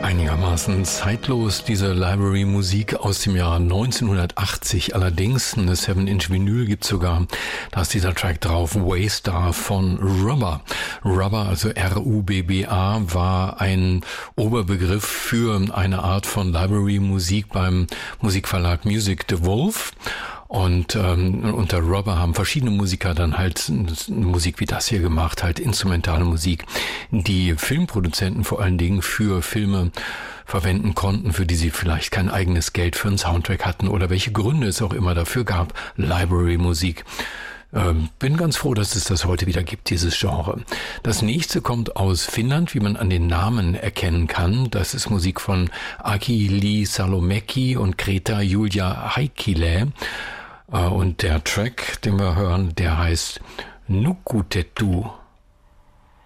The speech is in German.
Einigermaßen zeitlos, diese Library-Musik aus dem Jahr 1980. Allerdings, eine 7-Inch Vinyl gibt's sogar. Da ist dieser Track drauf, Waystar von Rubber. Rubber, also R-U-B-B-A, war ein Oberbegriff für eine Art von Library-Musik beim Musikverlag Music DeWolf. Und unter Rubber haben verschiedene Musiker dann halt Musik wie das hier gemacht, halt instrumentale Musik, die Filmproduzenten vor allen Dingen für Filme verwenden konnten, für die sie vielleicht kein eigenes Geld für einen Soundtrack hatten oder welche Gründe es auch immer dafür gab, Library-Musik. Bin ganz froh, dass es das heute wieder gibt, dieses Genre. Das nächste kommt aus Finnland, wie man an den Namen erkennen kann. Das ist Musik von Aki Salomäki und Greta Julia Heikkilä. Und der Track, den wir hören, der heißt Nukutettu.